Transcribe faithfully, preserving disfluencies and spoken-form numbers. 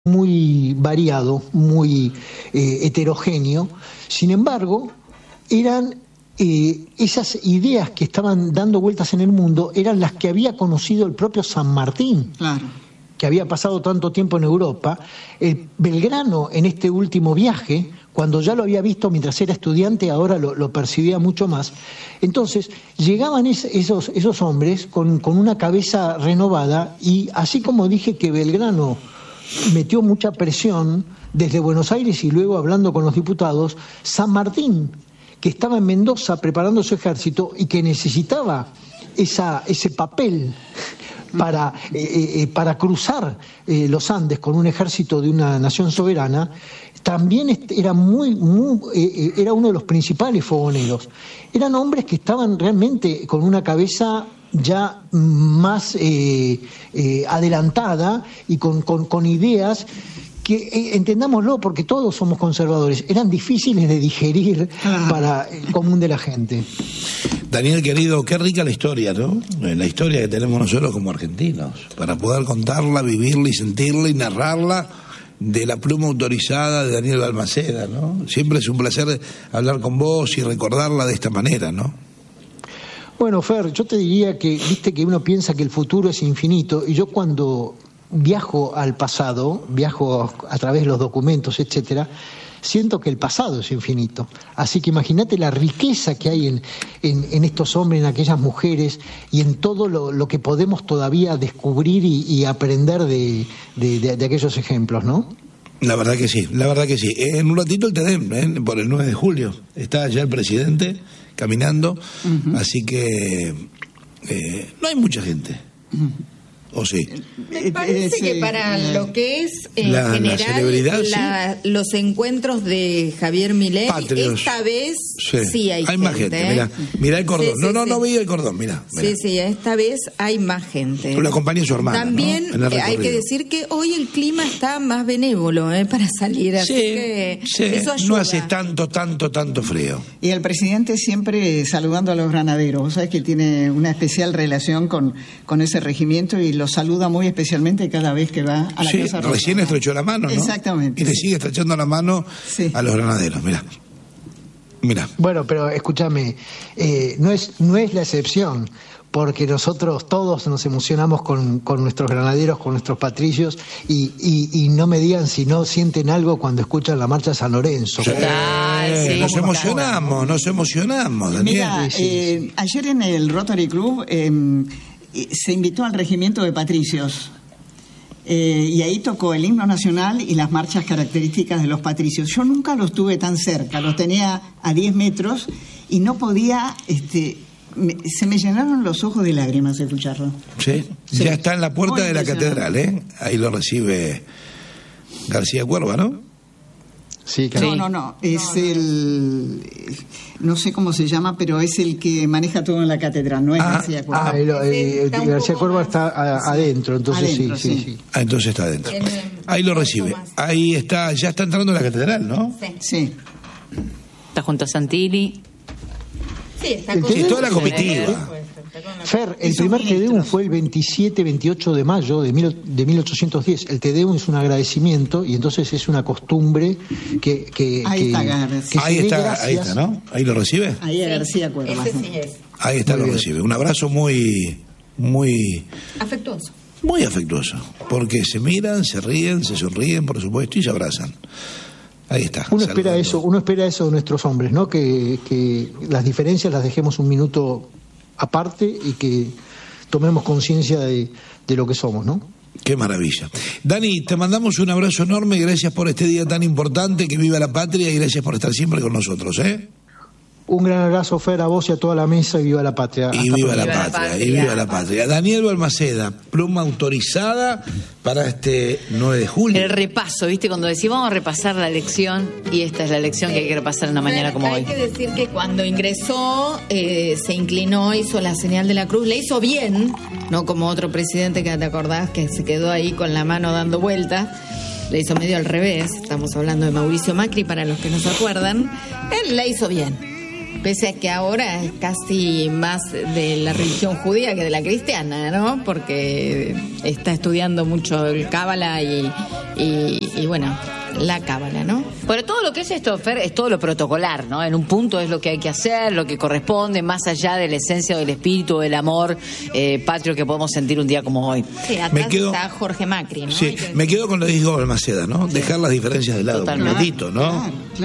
muy variado, muy eh, heterogéneo. Sin embargo, eran eh, esas ideas que estaban dando vueltas en el mundo, eran las que había conocido el propio San Martín, claro, que había pasado tanto tiempo en Europa. El Belgrano, en este último viaje, cuando ya lo había visto mientras era estudiante, ahora lo, lo percibía mucho más. Entonces, llegaban es, esos, esos hombres con, con una cabeza renovada, y así como dije que Belgrano metió mucha presión desde Buenos Aires y luego hablando con los diputados, San Martín, que estaba en Mendoza preparando su ejército y que necesitaba esa, ese papel para, eh, eh, para cruzar eh, los Andes con un ejército de una nación soberana, también era, muy, muy, eh, era uno de los principales fogoneros. Eran hombres que estaban realmente con una cabeza ya más eh, eh, adelantada y con, con, con ideas que, eh, entendámoslo, porque todos somos conservadores, eran difíciles de digerir ah. para el común de la gente. Daniel, querido, qué rica la historia, ¿no? La historia que tenemos nosotros como argentinos, para poder contarla, vivirla y sentirla y narrarla de la pluma autorizada de Daniel Balmaceda, ¿no? Siempre es un placer hablar con vos y recordarla de esta manera, ¿no? Bueno, Fer, yo te diría que, viste que uno piensa que el futuro es infinito, y yo cuando viajo al pasado, viajo a través de los documentos, etcétera, siento que el pasado es infinito. Así que imagínate la riqueza que hay en, en, en estos hombres, en aquellas mujeres, y en todo lo, lo que podemos todavía descubrir y, y aprender de, de, de, de aquellos ejemplos, ¿no? La verdad que sí, la verdad que sí. En un ratito el T D E M, ¿eh? Por el nueve de julio, está allá el presidente caminando, uh-huh. Así que eh, no hay mucha gente. Uh-huh. ¿O sí? Me parece que para lo que es en la, general la celebridad, la, sí. Los encuentros de Javier Milei, Patrios. Esta vez sí, sí hay, hay gente. más gente, ¿eh? Mirá, mirá el cordón. Sí, sí, no, no, sí. no veía el cordón, mirá, mirá. Sí, sí, esta vez hay más gente. Lo acompaña su hermana. También, ¿no? hay que decir que hoy el clima está más benévolo, ¿eh? Para salir, así sí, que sí. Eso ayuda. No hace tanto, tanto, tanto frío. Y el presidente siempre saludando a los granaderos. Vos sabés que tiene una especial relación con, con ese regimiento y los saluda muy especialmente. Especialmente cada vez que va a la sí, Casa Roja. Recién estrechó la mano, ¿no? Exactamente. Y le sigue estrechando la mano sí. a los granaderos, mirá. Mirá. Bueno, pero escúchame, eh, no es, no es la excepción, porque nosotros todos nos emocionamos con, con nuestros granaderos, con nuestros patricios, y, y, y no me digan si no sienten algo cuando escuchan la marcha de San Lorenzo. Sí, sí. Nos emocionamos, nos emocionamos, Daniel. Mira, sí, sí, eh, sí. ayer en el Rotary Club eh, se invitó al regimiento de patricios eh, y ahí tocó el himno nacional y las marchas características de los patricios. Yo nunca los tuve tan cerca, los tenía a diez metros y no podía, este, me, se me llenaron los ojos de lágrimas escucharlo. Sí, sí. Ya está en la puerta de la catedral, ¿eh? Ahí lo recibe García Cuerva, ¿no? Sí, claro. No, no, no, es no, no. el... No sé cómo se llama, pero es el que maneja todo en la catedral, no es ah, García Cuerva. Ah, el, el, el, García Cuerva está a, adentro, entonces adentro, sí, sí, sí, sí. Ah, entonces está adentro. Ahí lo recibe. Ahí está, ya está entrando en la catedral, ¿no? Sí. sí. Está junto a Santilli. Sí, está con sí, toda la comitiva. Fer, el primer Te Deum fue el veintisiete veintiocho de mayo de, mil, de mil ochocientos diez. El Te Deum es un agradecimiento y entonces es una costumbre que, que, ahí que, está, que ahí, está ahí está, ¿no? Ahí lo recibe. Ahí es García Cuerva. Ese sí es. Ahí está, muy lo bien. Recibe. Un abrazo muy, muy afectuoso. Muy afectuoso, porque se miran, se ríen, se sonríen, por supuesto, y se abrazan. Ahí está. Uno espera eso, uno espera eso de nuestros hombres, ¿no? Que, que las diferencias las dejemos un minuto aparte y que tomemos conciencia de, de lo que somos, ¿no? Qué maravilla. Dani, te mandamos un abrazo enorme, gracias por este día tan importante, que viva la patria, y gracias por estar siempre con nosotros, ¿eh? Un gran abrazo, Fer, a vos y a toda la mesa, y viva la patria. Y viva la, patria, patria, y viva la patria. Daniel Balmaceda, pluma autorizada para este nueve de julio. El repaso, ¿viste? Cuando decís vamos a repasar la lección, y esta es la lección sí. que hay que repasar en una mañana como hay hoy. Hay que decir que cuando ingresó, eh, se inclinó, hizo la señal de la cruz, le hizo bien, no como otro presidente que te acordás que se quedó ahí con la mano dando vueltas. Le hizo medio al revés, estamos hablando de Mauricio Macri, para los que no se acuerdan. Él le hizo bien. Pese a que ahora es casi más de la religión judía que de la cristiana, ¿no? Porque está estudiando mucho el cábala y, y, y bueno, la cábala, ¿no? Pero todo lo que es esto, Fer, es todo lo protocolar, ¿no? En un punto es lo que hay que hacer, lo que corresponde, más allá de la esencia del espíritu, del amor eh, patrio que podemos sentir un día como hoy. Sí, atrás Me quedo- está Jorge Macri, ¿no? Sí, Hay que- me quedo con lo que dijo Balmaceda, ¿no? Dejar las diferencias de lado, un Totalmente. ratito, ¿no? Claro, claro.